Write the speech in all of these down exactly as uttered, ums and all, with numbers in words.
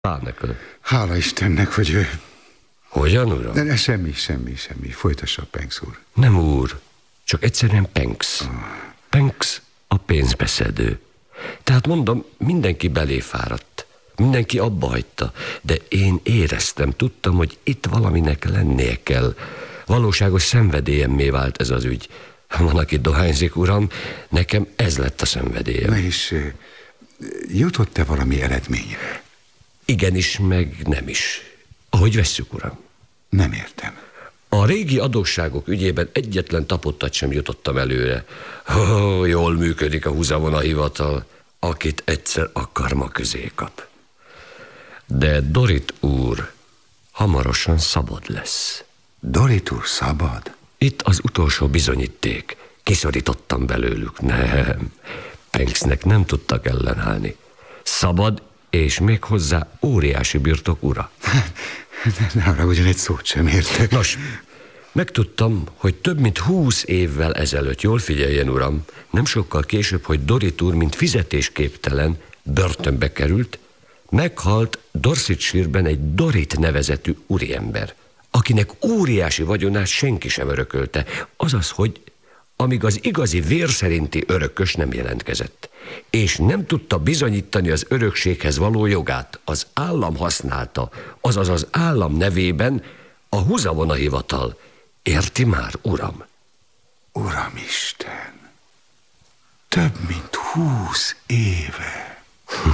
Pánekül. Hála Istennek, hogy ő... Hogyan, uram? De ne, semmi, semmi, semmi. Folytassa, Penx úr. Nem úr, csak egyszerűen Penx. Penx a pénzbeszedő. Tehát mondom, mindenki belé fáradt. Mindenki abba hagyta. De én éreztem, tudtam, hogy itt valaminek lennie kell. Valóságos szenvedélyemmé vált ez az ügy. Van, aki dohányzik, uram, nekem ez lett a szenvedélyem. Na és jutott-e valami eredményre? Igenis, meg nem is. Ahogy vesszük, uram. Nem értem. A régi adósságok ügyében egyetlen tapottat sem jutottam előre. Oh, jól működik a húzavona hivatal, akit egyszer a karma közé kap. De Dorit úr hamarosan szabad lesz. Dorit úr szabad? Itt az utolsó bizonyíték. Kiszorítottam belőlük. Nem. Penxnek nem tudtak ellenállni. Szabad, és még hozzá óriási birtok ura. Ne arra ugyan egy szót sem értek. Nos, megtudtam, hogy több mint húsz évvel ezelőtt, jól figyeljen, uram, nem sokkal később, hogy Dorit úr, mint fizetésképtelen, börtönbe került, meghalt Dorsetshire-ben egy Dorit nevezetű úriember, akinek óriási vagyonát senki sem örökölte, azaz, hogy amíg az igazi vér szerinti örökös nem jelentkezett, és nem tudta bizonyítani az örökséghez való jogát, az állam használta, azaz az állam nevében a húzavona hivatal. Érti már, uram? Uramisten, több mint húsz éve.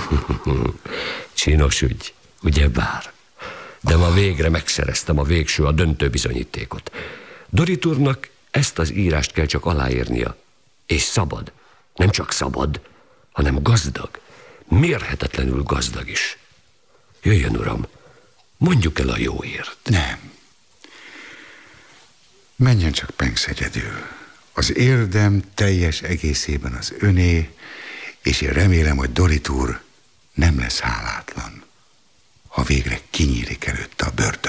Csinos ügy, ugyebár. De ma végre megszereztem a végső, a döntő bizonyítékot. Dorit úrnak ezt az írást kell csak aláírnia. És szabad. Nem csak szabad, hanem gazdag. Mérhetetlenül gazdag is. Jöjjön, uram, mondjuk el a jóért. Nem. Menjen csak Penx egyedül. Az érdem teljes egészében az öné, és én remélem, hogy Dorit úr nem lesz hálátlan, ha végre kinyílik előtte a börtön.